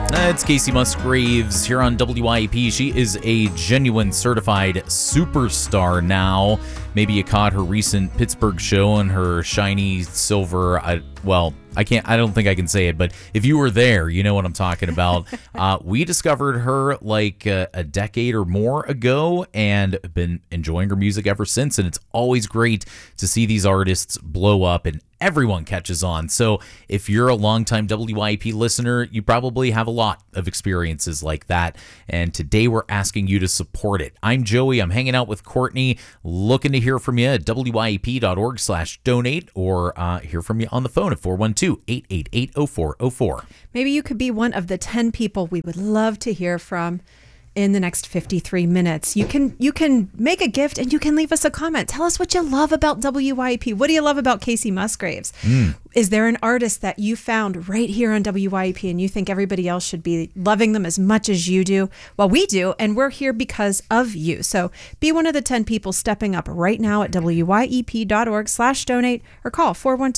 It's Casey Musgraves here on WYAP. She is a genuine certified superstar now. Maybe you caught her recent Pittsburgh show and her shiny silver. I don't think I can say it, but if you were there, you know what I'm talking about. We discovered her like a decade or more ago and been enjoying her music ever since. And it's always great to see these artists blow up and everyone catches on. So if you're a longtime WYAP listener, you probably have a lot of experiences like that. And today we're asking you to support it. I'm Joey. I'm hanging out with Courtney, looking to hear from you at wyap.org/donate or hear from you on the phone at 412-888-0404. Maybe you could be one of the 10 people we would love to hear from in the next 53 minutes. You can make a gift and you can leave us a comment. Tell us what you love about WYAP. What do you love about Casey Musgraves? Is there an artist that you found right here on WYAP and you think everybody else should be loving them as much as you do? Well, we do, and we're here because of you. So be one of the 10 people stepping up right now at wyap.org/donate or call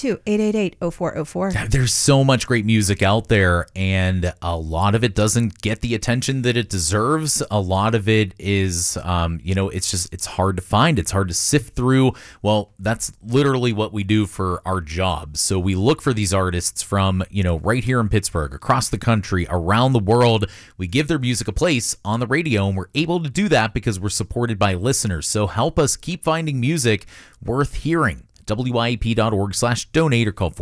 412-888-0404. There's so much great music out there, and a lot of it doesn't get the attention that it deserves. A lot of it is, it's hard to find. It's hard to sift through. Well, that's literally what we do for our job. So we look for these artists from, right here in Pittsburgh, across the country, around the world. We give their music a place on the radio, and we're able to do that because we're supported by listeners. So help us keep finding music worth hearing. wyap.org/donate or call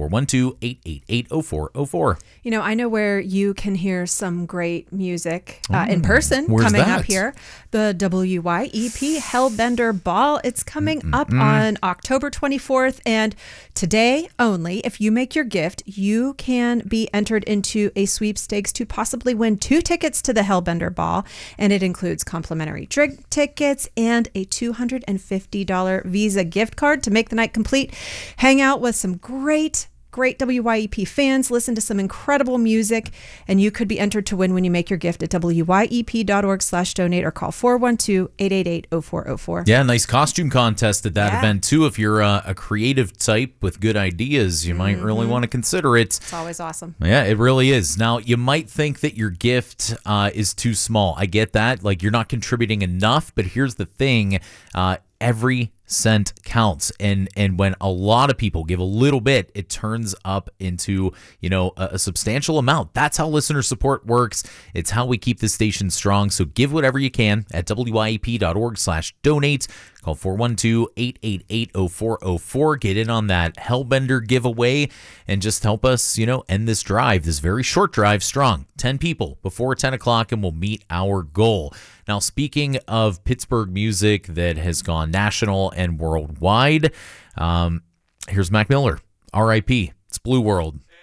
412-888-0404. I know where you can hear some great music in person Where's coming that? up here. The WYEP Hellbender Ball. It's coming up on October 24th. And today only, if you make your gift, you can be entered into a sweepstakes to possibly win 2 tickets to the Hellbender Ball. And it includes complimentary drink tickets and a $250 Visa gift card to make the night complete. Hang out with some great WYEP fans, listen to some incredible music, and you could be entered to win when you make your gift at wyep.org/donate or call 412-888-0404. Yeah, nice costume contest at that event too. If you're a creative type with good ideas, you might really want to consider it. It's always awesome. Yeah, it really is. Now, you might think that your gift is too small. I get that. Like, you're not contributing enough, but here's the thing. Every cent counts, and when a lot of people give a little bit, it turns up into a substantial amount. That's how listener support works. It's how we keep this station strong. So give whatever you can at wyap.org/donate. Call 412-888-0404. Get in on that Hellbender giveaway and just help us, end this drive, this very short drive, strong. 10 people before 10 o'clock, and we'll meet our goal. Now, speaking of Pittsburgh music that has gone national and worldwide, here's Mac Miller, R.I.P. It's Blue World.